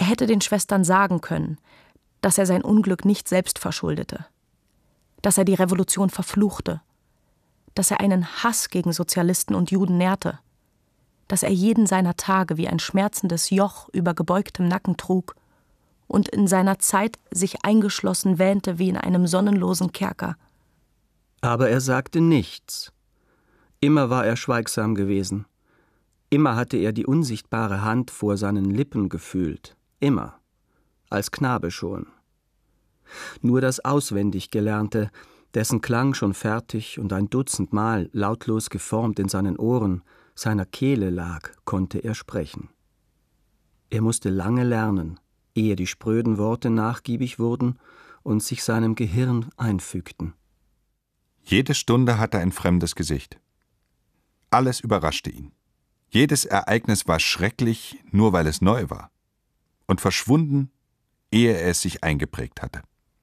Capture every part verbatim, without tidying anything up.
Er hätte den Schwestern sagen können, dass er sein Unglück nicht selbst verschuldete, dass er die Revolution verfluchte, dass er einen Hass gegen Sozialisten und Juden nährte, dass er jeden seiner Tage wie ein schmerzendes Joch über gebeugtem Nacken trug und in seiner Zeit sich eingeschlossen wähnte wie in einem sonnenlosen Kerker. Aber er sagte nichts. Immer war er schweigsam gewesen. Immer hatte er die unsichtbare Hand vor seinen Lippen gefühlt. Immer. Als Knabe schon. Nur das Auswendiggelernte, dessen Klang schon fertig und ein Dutzendmal lautlos geformt in seinen Ohren, seiner Kehle lag, konnte er sprechen. Er musste lange lernen, ehe die spröden Worte nachgiebig wurden und sich seinem Gehirn einfügten. Jede Stunde hatte ein fremdes Gesicht. Alles überraschte ihn. Jedes Ereignis war schrecklich, nur weil es neu war. Und verschwunden, ehe er es sich eingeprägt hatte.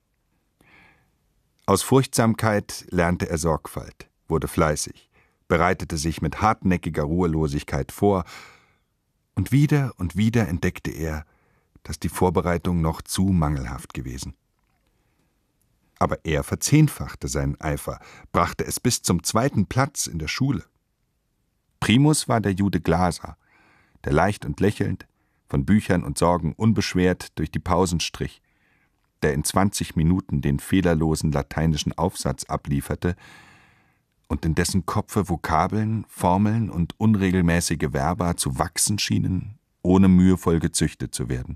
Aus Furchtsamkeit lernte er Sorgfalt, wurde fleißig, bereitete sich mit hartnäckiger Ruhelosigkeit vor, und wieder und wieder entdeckte er, dass die Vorbereitung noch zu mangelhaft gewesen. Aber er verzehnfachte seinen Eifer, brachte es bis zum zweiten Platz in der Schule. Primus war der Jude Glaser, der leicht und lächelnd, von Büchern und Sorgen unbeschwert durch die Pausen strich, der in zwanzig Minuten den fehlerlosen lateinischen Aufsatz ablieferte und in dessen Kopfe Vokabeln, Formeln und unregelmäßige Verba zu wachsen schienen, ohne mühevoll gezüchtet zu werden.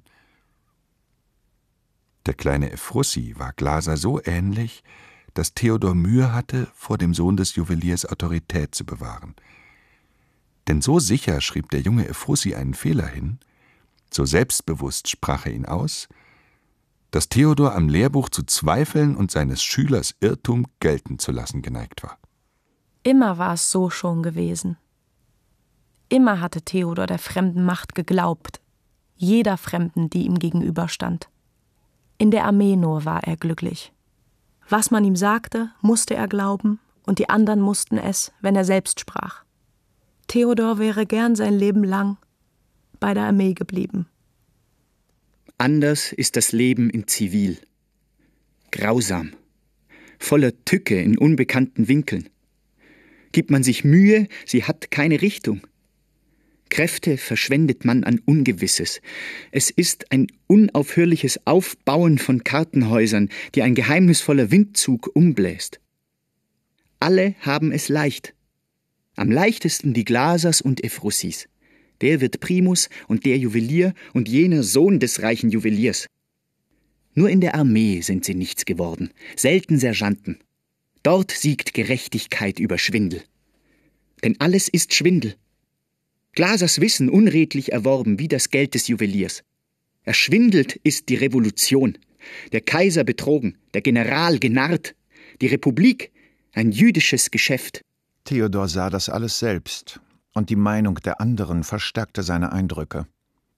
Der kleine Ephrussi war Glaser so ähnlich, dass Theodor Mühe hatte, vor dem Sohn des Juweliers Autorität zu bewahren. Denn so sicher schrieb der junge Ephrussi einen Fehler hin, so selbstbewusst sprach er ihn aus, dass Theodor am Lehrbuch zu zweifeln und seines Schülers Irrtum gelten zu lassen geneigt war. Immer war es so schon gewesen. Immer hatte Theodor der fremden Macht geglaubt, jeder Fremden, die ihm gegenüberstand. In der Armee nur war er glücklich. Was man ihm sagte, musste er glauben, und die anderen mussten es, wenn er selbst sprach. Theodor wäre gern sein Leben lang bei der Armee geblieben. Anders ist das Leben in Zivil. Grausam, voller Tücke in unbekannten Winkeln. Gibt man sich Mühe, sie hat keine Richtung. Kräfte verschwendet man an Ungewisses. Es ist ein unaufhörliches Aufbauen von Kartenhäusern, die ein geheimnisvoller Windzug umbläst. Alle haben es leicht. Am leichtesten die Glasers und Ephrussis. Der wird Primus und der Juwelier und jener Sohn des reichen Juweliers. Nur in der Armee sind sie nichts geworden, selten Sergeanten. Dort siegt Gerechtigkeit über Schwindel. Denn alles ist Schwindel. Glasers Wissen unredlich erworben wie das Geld des Juweliers. Erschwindelt ist die Revolution, der Kaiser betrogen, der General genarrt, die Republik ein jüdisches Geschäft. Theodor sah das alles selbst, und die Meinung der anderen verstärkte seine Eindrücke.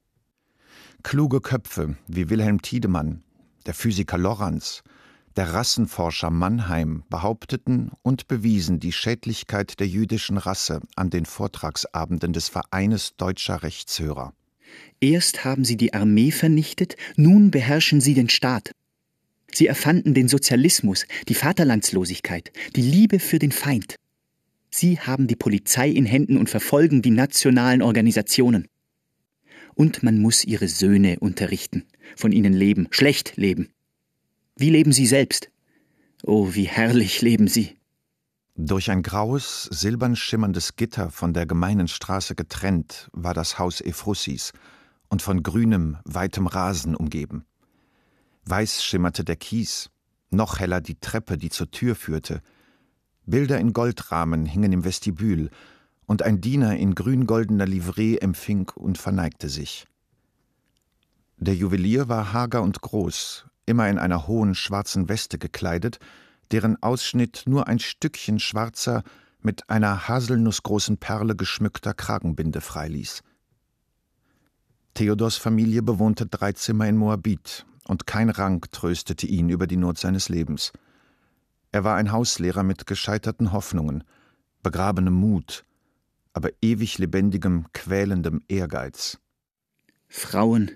Kluge Köpfe wie Wilhelm Tiedemann, der Physiker Lorenz, der Rassenforscher Mannheim behaupteten und bewiesen die Schädlichkeit der jüdischen Rasse an den Vortragsabenden des Vereines Deutscher Rechtshörer. Erst haben sie die Armee vernichtet, nun beherrschen sie den Staat. Sie erfanden den Sozialismus, die Vaterlandslosigkeit, die Liebe für den Feind. Sie haben die Polizei in Händen und verfolgen die nationalen Organisationen. Und man muss ihre Söhne unterrichten, von ihnen leben, schlecht leben. Wie leben sie selbst? Oh, wie herrlich leben sie. Durch ein graues, silbern schimmerndes Gitter von der gemeinen Straße getrennt war das Haus Ephrussis und von grünem, weitem Rasen umgeben. Weiß schimmerte der Kies, noch heller die Treppe, die zur Tür führte. Bilder in Goldrahmen hingen im Vestibül, und ein Diener in grün-goldener Livree empfing und verneigte sich. Der Juwelier war hager und groß, immer in einer hohen schwarzen Weste gekleidet, deren Ausschnitt nur ein Stückchen schwarzer, mit einer haselnussgroßen Perle geschmückter Kragenbinde freiließ. Theodors Familie bewohnte drei Zimmer in Moabit, und kein Rang tröstete ihn über die Not seines Lebens. Er war ein Hauslehrer mit gescheiterten Hoffnungen, begrabenem Mut, aber ewig lebendigem, quälendem Ehrgeiz. Frauen